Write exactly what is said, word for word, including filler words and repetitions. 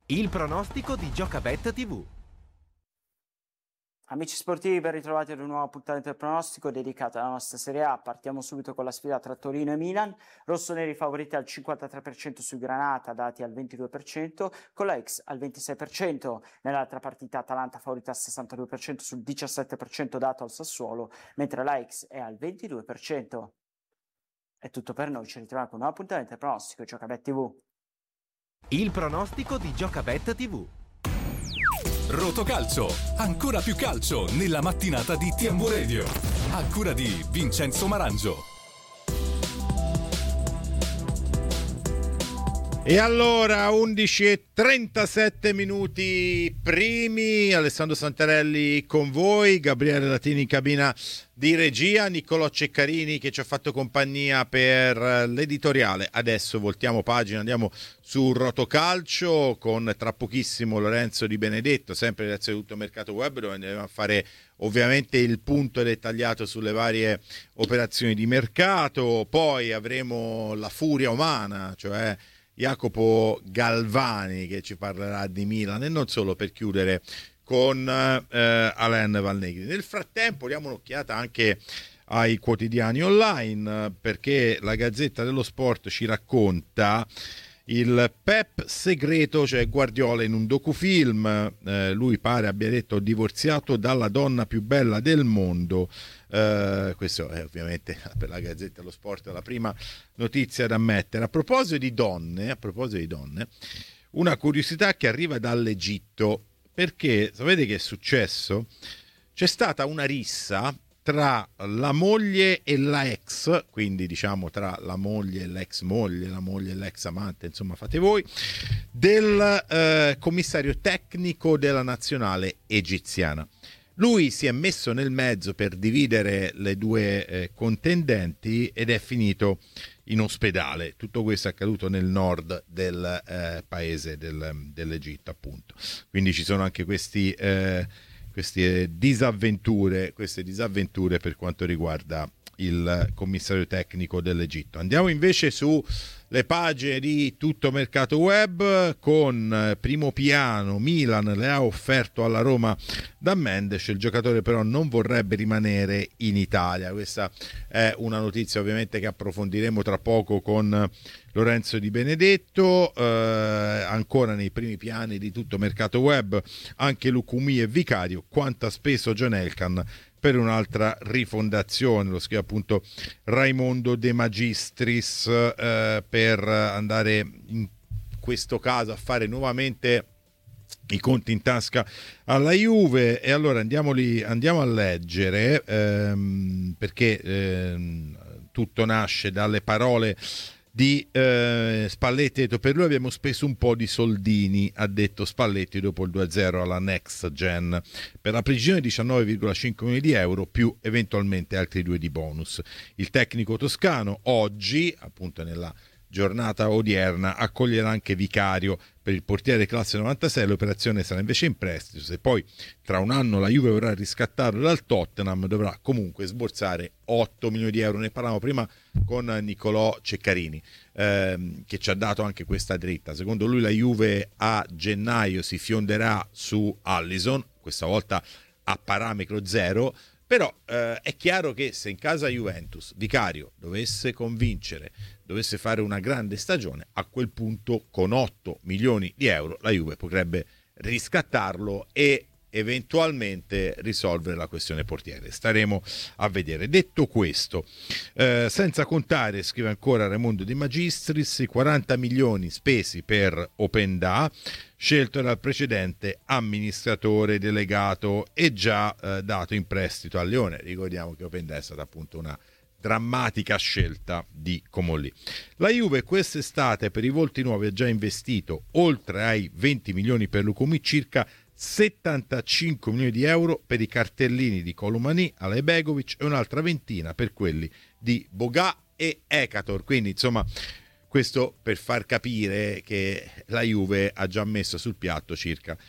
Il pronostico di Giocabet tivù. Amici sportivi, ben ritrovati ad una nuova puntata del pronostico dedicata alla nostra Serie A. Partiamo subito con la sfida tra Torino e Milan. Rossoneri favoriti al cinquantatré per cento su Granata, dati al ventidue per cento, con la X al ventisei per cento. Nell'altra partita Atalanta favorita al sessantadue per cento sul diciassette per cento dato al Sassuolo, mentre la X è al ventidue per cento. È tutto per noi, ci ritroviamo con un nuovo appuntamento del pronostico Giocabet tivù. Il pronostico di Giocabet tivù. Rotocalcio, ancora più calcio nella mattinata di T M W Radio, a cura di Vincenzo Marangio. E allora undici e trentasette minuti primi, Alessandro Santarelli con voi, Gabriele Latini in cabina di regia, Niccolò Ceccarini che ci ha fatto compagnia per l'editoriale. Adesso voltiamo pagina, andiamo su Rotocalcio con tra pochissimo Lorenzo Di Benedetto, sempre grazie a tutto Mercato Web, dove andiamo a fare ovviamente il punto dettagliato sulle varie operazioni di mercato. Poi avremo la furia umana, cioè Jacopo Galvani, che ci parlerà di Milan e non solo, per chiudere con eh, Alain Valnegri. Nel frattempo diamo un'occhiata anche ai quotidiani online, perché la Gazzetta dello Sport ci racconta il Pep segreto, cioè Guardiola in un docufilm. Eh, lui pare abbia detto: ho divorziato dalla donna più bella del mondo. Uh, questo è ovviamente per la Gazzetta dello Sport la prima notizia da mettere. A proposito di donne, a proposito di donne, una curiosità che arriva dall'Egitto, perché sapete che è successo? C'è stata una rissa tra la moglie e la ex, quindi diciamo tra la moglie e l'ex moglie, la moglie e l'ex amante, insomma fate voi, del eh, commissario tecnico della nazionale egiziana. Lui si è messo nel mezzo per dividere le due eh, contendenti ed è finito in ospedale. Tutto questo è accaduto nel nord del eh, paese del, dell'Egitto, appunto. Quindi ci sono anche questi, eh, queste disavventure, queste disavventure per quanto riguarda il commissario tecnico dell'Egitto. Andiamo invece su le pagine di Tutto Mercato Web con primo piano: Milan le ha offerto alla Roma da Mendes, il giocatore però non vorrebbe rimanere in Italia. Questa è una notizia ovviamente che approfondiremo tra poco con Lorenzo Di Benedetto. Eh, ancora nei primi piani di Tutto Mercato Web anche Lucumi e Vicario: quanto ha speso John Elkann per un'altra rifondazione. Lo scrive appunto Raimondo De Magistris, eh, per andare in questo caso a fare nuovamente i conti in tasca alla Juve. E allora andiamoli, andiamo a leggere, ehm, perché ehm, tutto nasce dalle parole di eh, Spalletti. Ha detto: per lui abbiamo speso un po' di soldini, ha detto Spalletti dopo il due a zero alla Next Gen. Per la precisione diciannove virgola cinque milioni di euro più eventualmente altri due di bonus. Il tecnico toscano oggi, appunto nella giornata odierna, accoglierà anche Vicario per il portiere classe novantasei. L'operazione sarà invece in prestito. Se poi tra un anno la Juve vorrà riscattarlo dal Tottenham, dovrà comunque sborsare otto milioni di euro. Ne parlavamo prima con Niccolò Ceccarini, ehm, che ci ha dato anche questa dritta. Secondo lui la Juve a gennaio si fionderà su Alisson, questa volta a parametro zero. Però eh, è chiaro che se in casa Juventus Vicario dovesse convincere, dovesse fare una grande stagione, a quel punto con otto milioni di euro la Juve potrebbe riscattarlo e eventualmente risolvere la questione portiere. Staremo a vedere. Detto questo, eh, senza contare, scrive ancora Raimondo De Magistris, i quaranta milioni spesi per Openda, scelto dal precedente amministratore delegato e già eh, dato in prestito al Lione. Ricordiamo che Openda è stata appunto una drammatica scelta di Comolli. La Juve quest'estate per i volti nuovi ha già investito, oltre ai venti milioni per Lucumi, circa settantacinque milioni di euro per i cartellini di Colomani, Alejbegovic e un'altra ventina per quelli di Bogà e Ekator. Quindi insomma, questo per far capire che la Juve ha già messo sul piatto circa